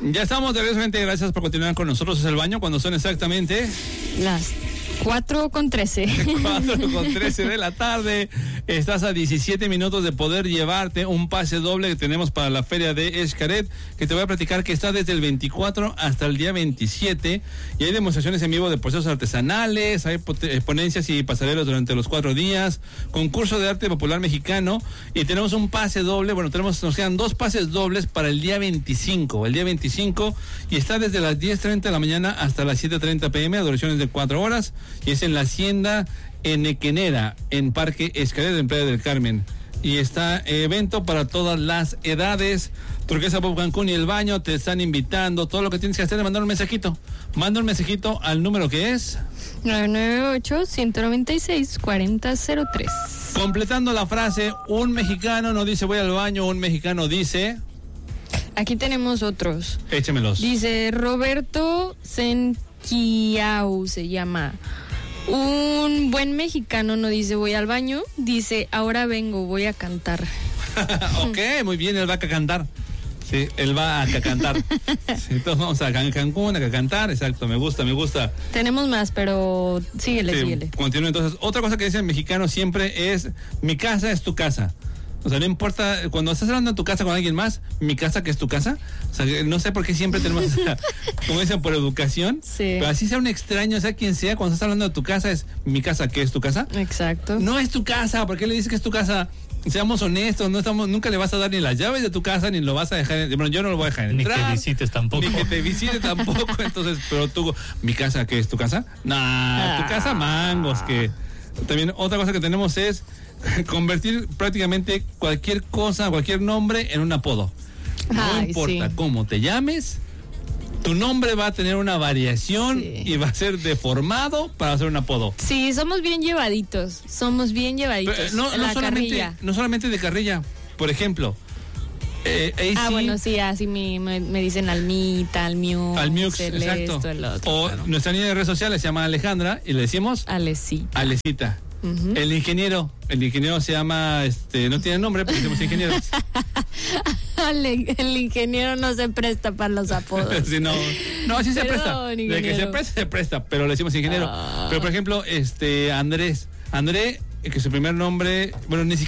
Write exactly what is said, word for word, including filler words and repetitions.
Ya estamos de regreso, gente. Gracias por continuar con nosotros. Es el baño cuando son exactamente las cuatro con trece. cuatro con trece de la tarde. Estás a diecisiete minutos de poder llevarte un pase doble que tenemos para la feria de Xcaret, que te voy a platicar que está desde el veinticuatro hasta el día veintisiete. Y hay demostraciones en vivo de procesos artesanales, hay ponencias y pasarelas durante los cuatro días, concurso de arte popular mexicano, y tenemos un pase doble. Bueno, tenemos, nos quedan dos pases dobles para el día veinticinco. El día veinticinco, y está desde las diez treinta de la mañana hasta las siete treinta pm, a duraciones de cuatro horas. Y es en la Hacienda Enequenera, en Parque Xcaret, en Playa del Carmen. Y está eh, evento para todas las edades. Turquesa Pop Cancún y El Baño te están invitando. Todo lo que tienes que hacer es mandar un mensajito. Manda un mensajito al número que es nueve nueve ocho, uno nueve seis, cuatro cero cero tres. Completando la frase, un mexicano no dice voy al baño, un mexicano dice... Aquí tenemos otros. Échemelos. Dice Roberto Senquiau, se llama. Un buen mexicano no dice voy al baño, dice ahora vengo, voy a cantar. Ok, muy bien, él va a cantar. Sí, él va a cantar. Sí, todos vamos a Can- Cancún a cantar, exacto, me gusta, me gusta. Tenemos más, pero síguele, Sí, síguele. continúa entonces. Otra cosa que dice el mexicano siempre es, mi casa es tu casa. O sea, no importa, cuando estás hablando en tu casa con alguien más, mi casa que es tu casa. O sea, no sé por qué siempre tenemos esa, como dicen, por educación. Sí. Pero así sea un extraño, sea quien sea, cuando estás hablando de tu casa, es mi casa que es tu casa. Exacto. No es tu casa, ¿por qué le dices que es tu casa? Seamos honestos, no estamos, nunca le vas a dar ni las llaves de tu casa, ni lo vas a dejar, bueno, yo no lo voy a dejar entrar. Ni que visites tampoco. Ni que te visite tampoco, entonces, pero tú, mi casa, ¿qué es tu casa? Nah, tu casa mangos, que también otra cosa que tenemos es convertir prácticamente cualquier cosa, cualquier nombre en un apodo. No Ay, importa sí. cómo te llames, tu nombre va a tener una variación Sí. y va a ser deformado para hacer un apodo. Sí, somos bien llevaditos, somos bien llevaditos. Pero, no, en no la solamente, carrilla. no solamente de carrilla, por ejemplo, eh, A C, Ah, bueno, sí, así me, me, me dicen Almita, Almiux, Almiux, el exacto. esto, el otro, O claro. nuestra niña de redes sociales se llama Alejandra y le decimos Alecita. Alecita. Ujú. El ingeniero, el ingeniero se llama, este, no tiene nombre, pero decimos ingeniero. el, el ingeniero no se presta para los apodos. Sí, no, no, sí se Perdón, presta. De que ingeniero. se presta, se presta, pero le decimos ingeniero. Ah. Pero por ejemplo, este, Andrés, André, que su primer nombre, bueno, ni siquiera